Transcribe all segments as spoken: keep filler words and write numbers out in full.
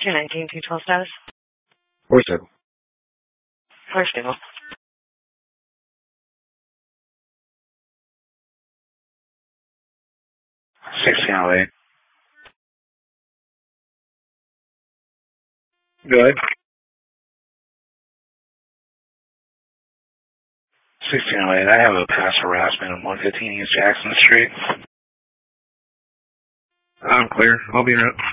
two nineteen, two twelve status. Where's it? Clear stable. sixteen oh eight. Go ahead. sixteen oh eight, I have a pass harassment on one fifteen East Jackson Street. I'm clear. I'll be right.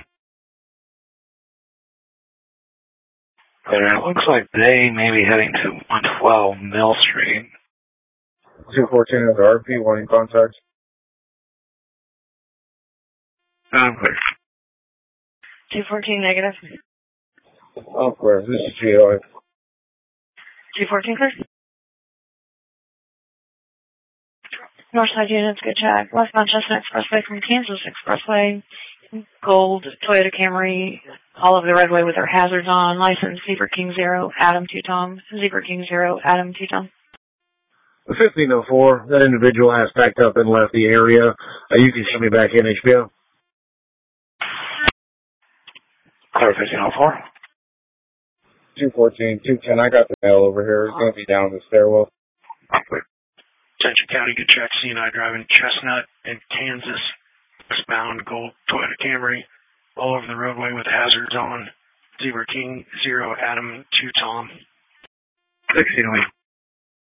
Clear. It looks like they may be heading to one twelve Mill Street. two fourteen is R P, one in contact. I'm clear. two fourteen negative. I'm clear. This is G O A. two fourteen clear. Northside units, good check. Westbound Chestnut Expressway from Kansas Expressway. Gold Toyota Camry, all over the roadway with their hazards on. License Zebra King Zero, Adam two Tom. Zebra King Zero, Adam two Tom. fifteen oh four, that individual has packed up and left the area. Uh, you can show me back in, H B O. Clear fifteen oh four. two fourteen, two ten, I got the mail over here. It's going to be down the stairwell. Attention County, good check. C and I driving Chestnut in Kansas. Westbound Gold Toyota Camry. All over the roadway with hazards on. Zebra King Zero, Adam two Tom. sixteen oh eight.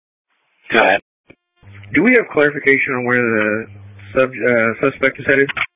Go ahead. Do we have clarification on where the sub, uh, suspect is headed?